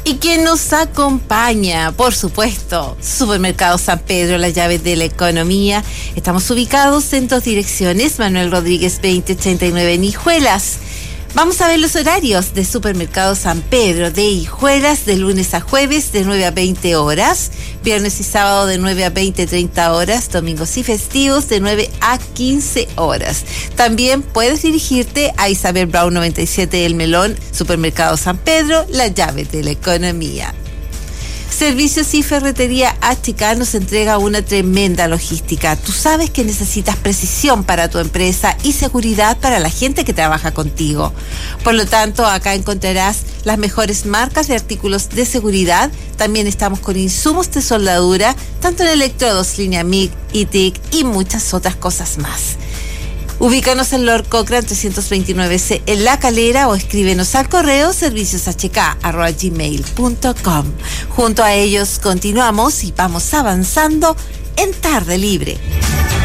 Y quien nos acompaña, por supuesto, Supermercado San Pedro, las llaves de la economía. Estamos ubicados en 2 direcciones, Manuel Rodríguez 2089 en Hijuelas. Vamos a ver los horarios de Supermercado San Pedro de Hijuelas, de lunes a jueves de 9 a 20 horas, viernes y sábado de 9 a 20-30 horas, domingos y festivos de 9 a 15 horas. También puedes dirigirte a Isabel Brown 97 El Melón, Supermercado San Pedro, la llave de la economía. Servicios y Ferretería HK nos entrega una tremenda logística. Tú sabes que necesitas precisión para tu empresa y seguridad para la gente que trabaja contigo. Por lo tanto, acá encontrarás las mejores marcas de artículos de seguridad. También estamos con insumos de soldadura, tanto en electrodos, línea MIG, ITIC y muchas otras cosas más. Ubícanos en Lord Cochrane 329C en La Calera o escríbenos al correo servicioshk@gmail.com. Junto a ellos continuamos y vamos avanzando en Tarde Libre.